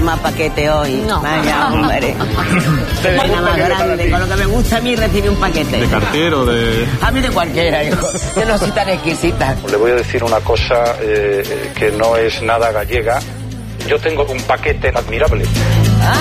más paquete hoy. No. Vaya, hombre. Nada más grande. Con lo que me gusta a mí recibir un paquete. ¿De cartero, de...? A mí de cualquiera, hijo. Yo no soy tan exquisita. Le voy a decir una cosa que no es nada gallega. Yo tengo un paquete admirable.